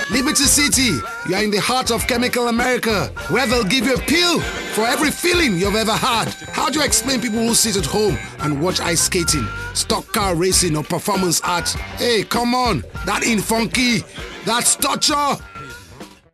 Liberty City, you are in the heart of Chemical America, where they'll give you a pill for every feeling you've ever had. How do you explain people who sit at home and watch ice skating, stock car racing or performance art? Hey, come on, that ain't funky, that's torture.